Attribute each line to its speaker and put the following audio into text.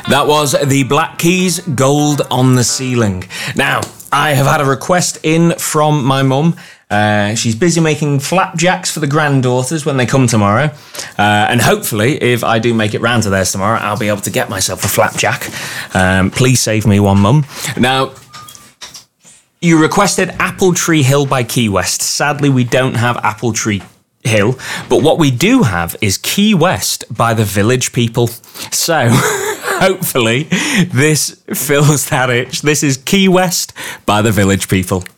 Speaker 1: That was the Black Keys, Gold on the Ceiling. Now, I have had a request in from my mum. She's busy making flapjacks for the granddaughters when they come tomorrow. And hopefully, if I do make it round to theirs tomorrow, I'll be able to get myself a flapjack. Please save me one, mum. Now, you requested Apple Tree Hill by Key West. Sadly, we don't have Apple Tree Hill, but what we do have is Key West by the Village People. So, hopefully, this fills that itch. This is Key West by the Village People.